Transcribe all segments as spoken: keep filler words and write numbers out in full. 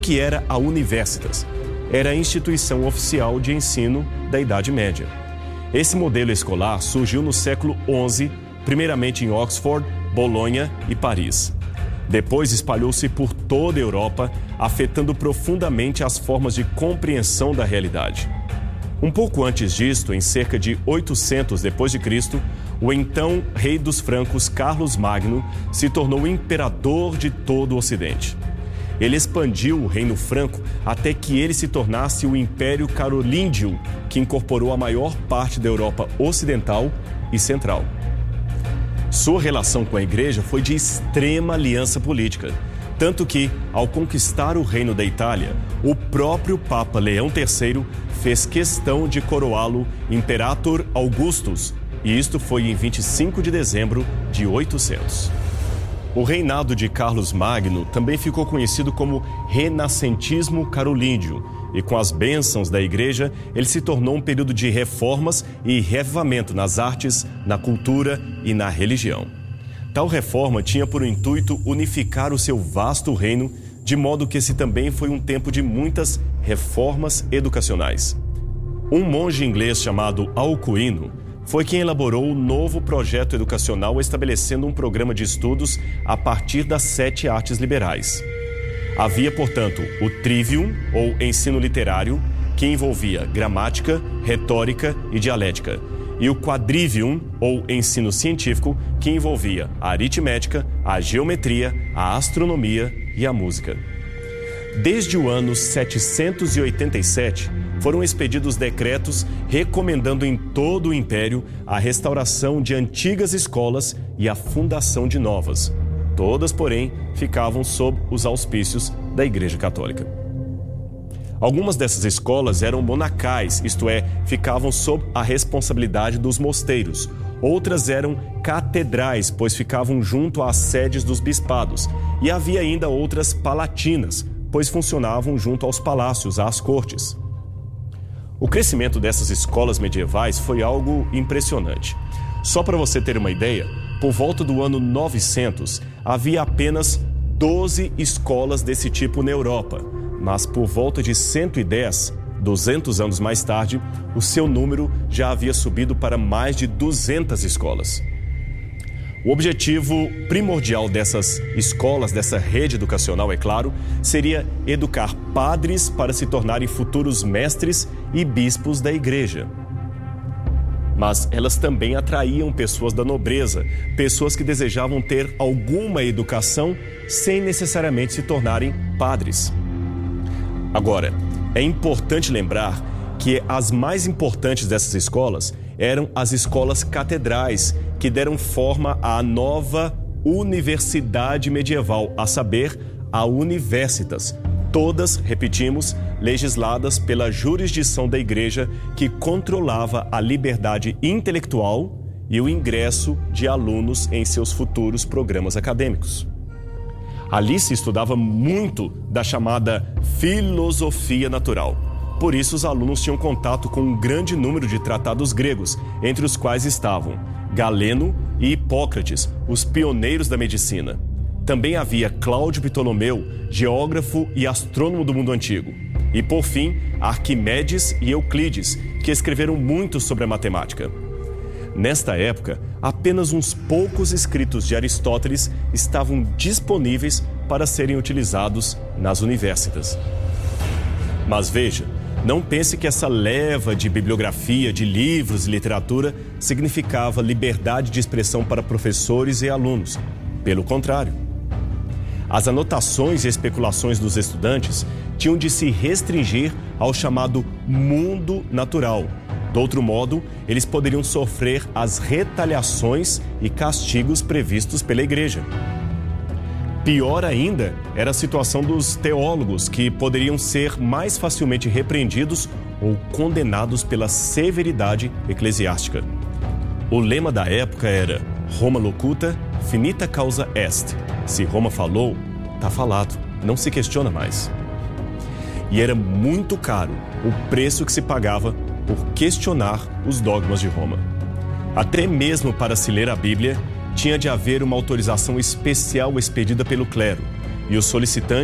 que era a Universitas. Era a instituição oficial de ensino da Idade Média. Esse modelo escolar surgiu no século onze, primeiramente em Oxford, Bolonha e Paris. Depois espalhou-se por toda a Europa, afetando profundamente as formas de compreensão da realidade. Um pouco antes disto, em cerca de oitocentos depois de Cristo, o então rei dos francos, Carlos Magno, se tornou imperador de todo o Ocidente. Ele expandiu o reino franco até que ele se tornasse o Império Carolíngio, que incorporou a maior parte da Europa ocidental e central. Sua relação com a igreja foi de extrema aliança política, tanto que, ao conquistar o reino da Itália, o próprio Papa Leão terceiro fez questão de coroá-lo Imperator Augustus, e isto foi em vinte e cinco de dezembro de oitocentos. O reinado de Carlos Magno também ficou conhecido como Renascentismo Carolíngio, e com as bênçãos da igreja, ele se tornou um período de reformas e reavivamento nas artes, na cultura e na religião. Tal reforma tinha por intuito unificar o seu vasto reino, de modo que esse também foi um tempo de muitas reformas educacionais. Um monge inglês chamado Alcuino foi quem elaborou o novo projeto educacional, estabelecendo um programa de estudos a partir das sete artes liberais. Havia, portanto, o trivium, ou ensino literário, que envolvia gramática, retórica e dialética, e o quadrivium, ou ensino científico, que envolvia a aritmética, a geometria, a astronomia e a música. Desde o ano setecentos e oitenta e sete, foram expedidos decretos recomendando em todo o Império a restauração de antigas escolas e a fundação de novas. Todas, porém, ficavam sob os auspícios da Igreja Católica. Algumas dessas escolas eram monacais, isto é, ficavam sob a responsabilidade dos mosteiros. Outras eram catedrais, pois ficavam junto às sedes dos bispados. E havia ainda outras palatinas, pois funcionavam junto aos palácios, às cortes. O crescimento dessas escolas medievais foi algo impressionante. Só para você ter uma ideia, por volta do ano novecentos, havia apenas doze escolas desse tipo na Europa, mas por volta de cento e dez, duzentos anos mais tarde, o seu número já havia subido para mais de duzentas escolas. O objetivo primordial dessas escolas, dessa rede educacional, é claro, seria educar padres para se tornarem futuros mestres e bispos da igreja. Mas elas também atraíam pessoas da nobreza, pessoas que desejavam ter alguma educação sem necessariamente se tornarem padres. Agora, é importante lembrar que as mais importantes dessas escolas eram as escolas catedrais, que deram forma à nova universidade medieval, a saber, a Universitas. Todas, repetimos, legisladas pela jurisdição da Igreja, que controlava a liberdade intelectual e o ingresso de alunos em seus futuros programas acadêmicos. Ali se estudava muito da chamada filosofia natural. Por isso, os alunos tinham contato com um grande número de tratados gregos, entre os quais estavam Galeno e Hipócrates, os pioneiros da medicina. Também havia Cláudio Ptolomeu, geógrafo e astrônomo do mundo antigo. E, por fim, Arquimedes e Euclides, que escreveram muito sobre a matemática. Nesta época, apenas uns poucos escritos de Aristóteles estavam disponíveis para serem utilizados nas universitas. Mas veja, não pense que essa leva de bibliografia, de livros e literatura significava liberdade de expressão para professores e alunos. Pelo contrário. As anotações e especulações dos estudantes tinham de se restringir ao chamado mundo natural. De outro modo, eles poderiam sofrer as retaliações e castigos previstos pela igreja. Pior ainda era a situação dos teólogos, que poderiam ser mais facilmente repreendidos ou condenados pela severidade eclesiástica. O lema da época era Roma locuta, finita causa est. Se Roma falou, está falado, não se questiona mais. E era muito caro o preço que se pagava por questionar os dogmas de Roma. Até mesmo para se ler a Bíblia, tinha de haver uma autorização especial expedida pelo clero, e o solicitante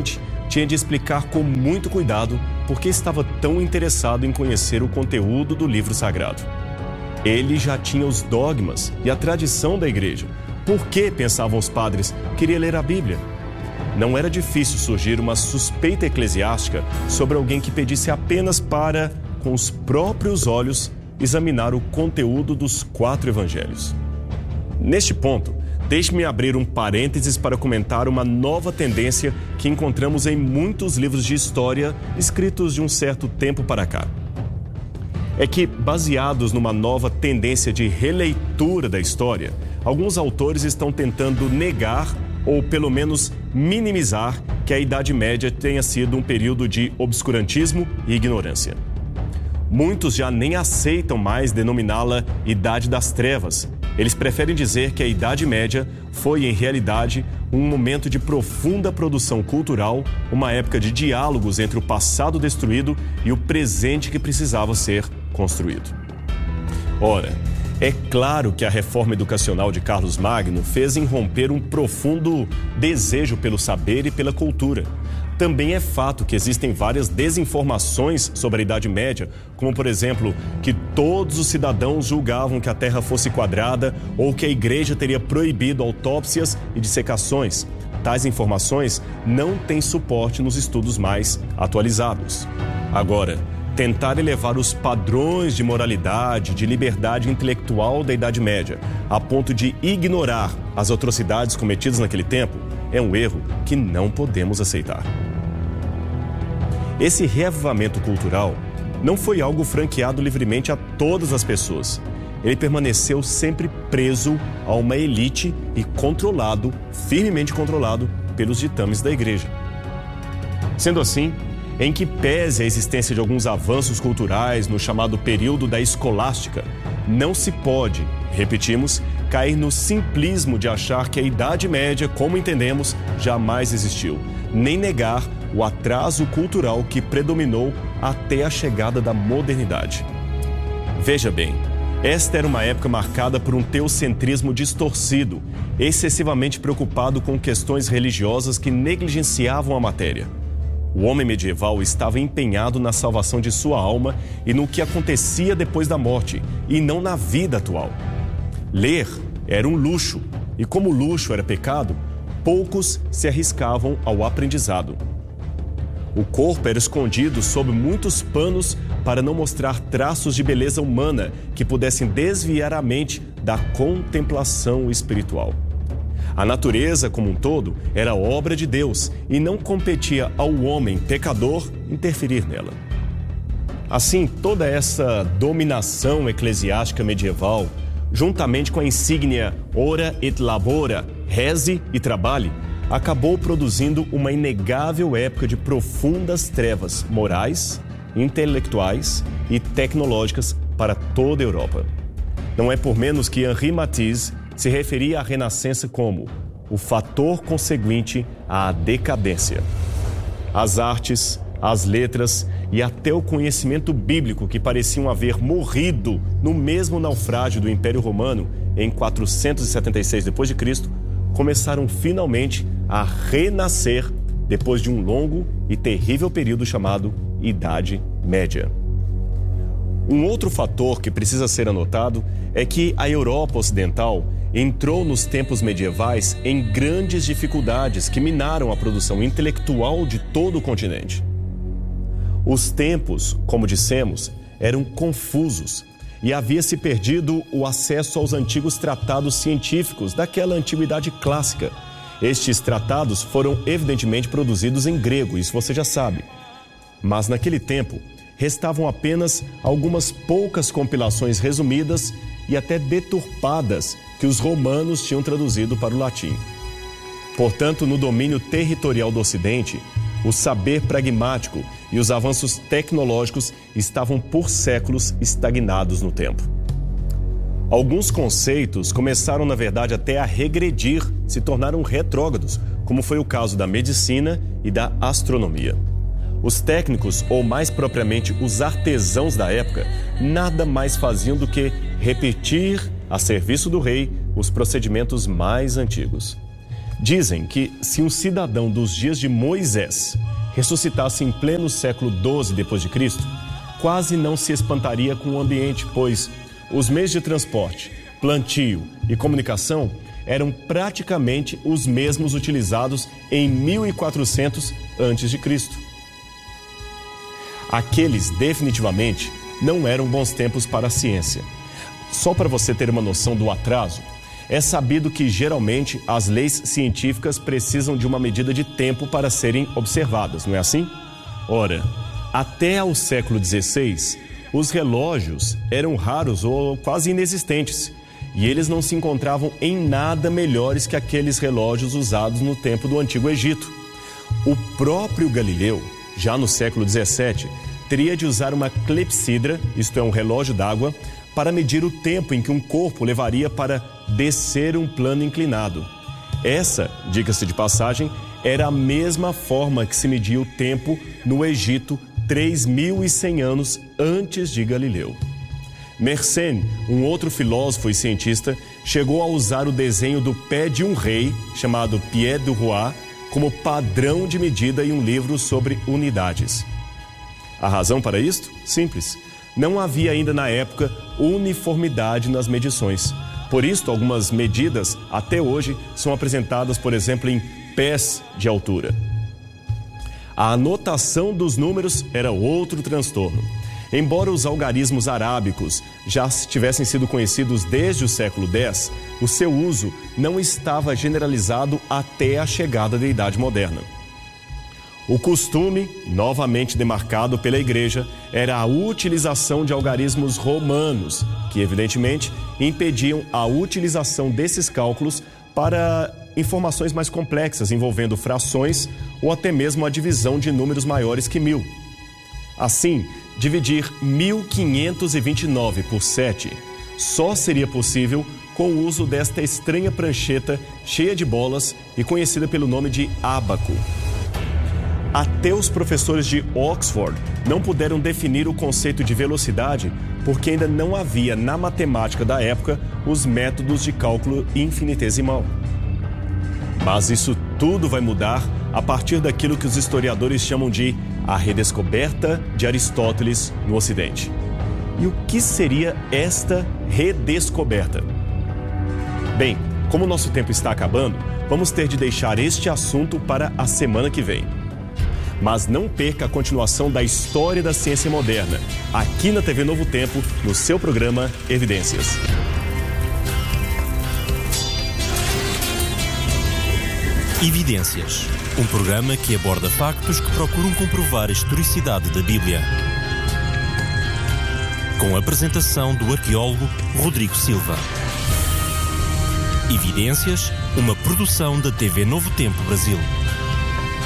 tinha de explicar com muito cuidado por que estava tão interessado em conhecer o conteúdo do livro sagrado. Ele já tinha os dogmas e a tradição da igreja. Por que, pensavam os padres, queria ler a Bíblia? Não era difícil surgir uma suspeita eclesiástica sobre alguém que pedisse apenas para, com os próprios olhos, examinar o conteúdo dos quatro evangelhos. Neste ponto, deixe-me abrir um parênteses para comentar uma nova tendência que encontramos em muitos livros de história escritos de um certo tempo para cá. É que, baseados numa nova tendência de releitura da história, alguns autores estão tentando negar ou pelo menos minimizar que a Idade Média tenha sido um período de obscurantismo e ignorância. Muitos já nem aceitam mais denominá-la Idade das Trevas. Eles preferem dizer que a Idade Média foi, em realidade, um momento de profunda produção cultural, uma época de diálogos entre o passado destruído e o presente que precisava ser construído. Ora, é claro que a reforma educacional de Carlos Magno fez irromper um profundo desejo pelo saber e pela cultura. Também é fato que existem várias desinformações sobre a Idade Média, como, por exemplo, que todos os cidadãos julgavam que a Terra fosse quadrada ou que a Igreja teria proibido autópsias e dissecações. Tais informações não têm suporte nos estudos mais atualizados. Agora, tentar elevar os padrões de moralidade, de liberdade intelectual da Idade Média, a ponto de ignorar as atrocidades cometidas naquele tempo, é um erro que não podemos aceitar. Esse reavivamento cultural não foi algo franqueado livremente a todas as pessoas. Ele permaneceu sempre preso a uma elite e controlado, firmemente controlado, pelos ditames da Igreja. Sendo assim, em que pese a existência de alguns avanços culturais no chamado período da escolástica, não se pode, repetimos, cair no simplismo de achar que a Idade Média, como entendemos, jamais existiu, nem negar o atraso cultural que predominou até a chegada da modernidade. Veja bem, esta era uma época marcada por um teocentrismo distorcido, excessivamente preocupado com questões religiosas que negligenciavam a matéria. O homem medieval estava empenhado na salvação de sua alma e no que acontecia depois da morte, e não na vida atual. Ler era um luxo, e como luxo era pecado, poucos se arriscavam ao aprendizado. O corpo era escondido sob muitos panos para não mostrar traços de beleza humana que pudessem desviar a mente da contemplação espiritual. A natureza, como um todo, era obra de Deus e não competia ao homem pecador interferir nela. Assim, toda essa dominação eclesiástica medieval, juntamente com a insígnia ora et labora, reze e trabalhe, acabou produzindo uma inegável época de profundas trevas morais, intelectuais e tecnológicas para toda a Europa. Não é por menos que Henri Matisse se referia à Renascença como o fator conseguinte à decadência. As artes, as letras e até o conhecimento bíblico que pareciam haver morrido no mesmo naufrágio do Império Romano em quatrocentos e setenta e seis depois de Cristo, começaram finalmente a renascer depois de um longo e terrível período chamado Idade Média. Um outro fator que precisa ser anotado é que a Europa Ocidental entrou nos tempos medievais em grandes dificuldades que minaram a produção intelectual de todo o continente. Os tempos, como dissemos, eram confusos e havia-se perdido o acesso aos antigos tratados científicos daquela antiguidade clássica. Estes tratados foram evidentemente produzidos em grego, isso você já sabe. Mas naquele tempo, restavam apenas algumas poucas compilações resumidas e até deturpadas que os romanos tinham traduzido para o latim. Portanto, no domínio territorial do Ocidente, o saber pragmático e os avanços tecnológicos estavam por séculos estagnados no tempo. Alguns conceitos começaram, na verdade, até a regredir, se tornaram retrógrados, como foi o caso da medicina e da astronomia. Os técnicos, ou mais propriamente os artesãos da época, nada mais faziam do que repetir, a serviço do rei, os procedimentos mais antigos. Dizem que se um cidadão dos dias de Moisés ressuscitasse em pleno século doze depois de Cristo, quase não se espantaria com o ambiente, pois os meios de transporte, plantio e comunicação eram praticamente os mesmos utilizados em mil e quatrocentos antes de Cristo. Aqueles definitivamente não eram bons tempos para a ciência. Só para você ter uma noção do atraso, é sabido que geralmente as leis científicas precisam de uma medida de tempo para serem observadas, não é assim? Ora, até ao século dezesseis, os relógios eram raros ou quase inexistentes, e eles não se encontravam em nada melhores que aqueles relógios usados no tempo do Antigo Egito. O próprio Galileu, já no século dezessete, teria de usar uma clepsidra, isto é, um relógio d'água, para medir o tempo em que um corpo levaria para descer um plano inclinado. Essa, diga-se de passagem, era a mesma forma que se media o tempo no Egito três mil e cem anos antes de Galileu. Mersenne, um outro filósofo e cientista, chegou a usar o desenho do pé de um rei, chamado Pied du Roi, como padrão de medida em um livro sobre unidades. A razão para isto? Simples. Não havia ainda na época uniformidade nas medições. Por isso, algumas medidas, até hoje, são apresentadas, por exemplo, em pés de altura. A anotação dos números era outro transtorno. Embora os algarismos arábicos já tivessem sido conhecidos desde o século dez, o seu uso não estava generalizado até a chegada da Idade Moderna. O costume, novamente demarcado pela Igreja, era a utilização de algarismos romanos, que evidentemente impediam a utilização desses cálculos para informações mais complexas, envolvendo frações ou até mesmo a divisão de números maiores que mil. Assim, dividir mil quinhentos e vinte e nove por sete só seria possível com o uso desta estranha prancheta cheia de bolas e conhecida pelo nome de ábaco. Até os professores de Oxford não puderam definir o conceito de velocidade porque ainda não havia na matemática da época os métodos de cálculo infinitesimal. Mas isso tudo vai mudar a partir daquilo que os historiadores chamam de a redescoberta de Aristóteles no Ocidente. E o que seria esta redescoberta? Bem, como o nosso tempo está acabando, vamos ter de deixar este assunto para a semana que vem. Mas não perca a continuação da história da ciência moderna, aqui na T V Novo Tempo, no seu programa Evidências. Evidências, um programa que aborda factos que procuram comprovar a historicidade da Bíblia. Com a apresentação do arqueólogo Rodrigo Silva. Evidências, uma produção da T V Novo Tempo Brasil.